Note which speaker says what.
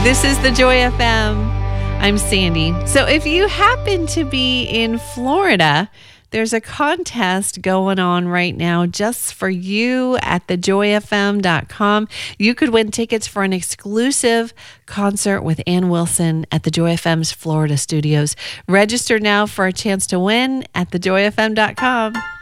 Speaker 1: This is the Joy FM. I'm Sandy. So if you happen to be in Florida, there's a contest going on right now just for you at thejoyfm.com. You could win tickets for an exclusive concert with Ann Wilson at the Joy FM's Florida studios. Register now for a chance to win at thejoyfm.com.